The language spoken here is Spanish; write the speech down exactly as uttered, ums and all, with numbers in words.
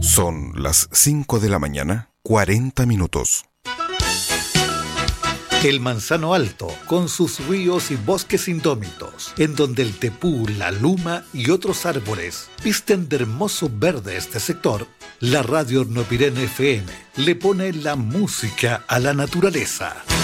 Son las cinco de la mañana, cuarenta minutos. El Manzano Alto, con sus ríos y bosques indómitos, en donde el tepú, la luma y otros árboles visten de hermoso verde este sector, la radio Hornopirén F M le pone la música a la naturaleza.